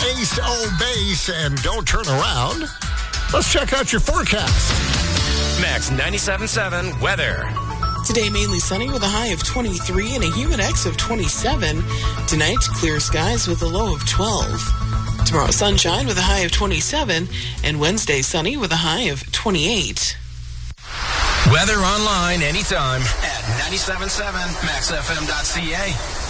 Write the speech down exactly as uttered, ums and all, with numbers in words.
Ace O Base and Don't Turn Around. Let's check out your forecast. Max ninety-seven point seven weather. Today, mainly sunny with a high of twenty-three and a humid X of twenty-seven. Tonight, clear skies with a low of twelve. Tomorrow, sunshine with a high of twenty-seven. And Wednesday, sunny with a high of twenty-eight. Weather online anytime at ninety-seven point seven max f m dot c a.